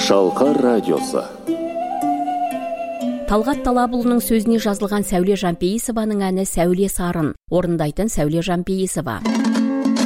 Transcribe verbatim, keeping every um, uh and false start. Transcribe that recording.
Шалқар радиосы. Талғат Талапұлының сөзіне жазылған Сәуле Жампейісованың әні «Сәуле сарын» орындайтын Сәуле Жампейісова.